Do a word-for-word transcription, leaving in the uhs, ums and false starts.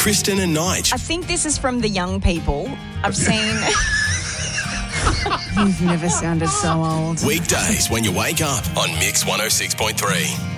Kristen and Nige. I think this is from the young people. I've seen... You've never sounded so old. Weekdays when you wake up on Mix one oh six point three.